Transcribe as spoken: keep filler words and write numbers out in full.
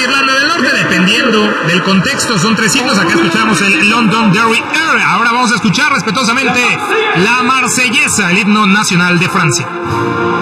Irlanda del Norte, dependiendo del contexto, son tres himnos. Acá escuchamos el Londonderry Air. Ahora vamos a escuchar respetuosamente la Marsellesa, el himno nacional de Francia.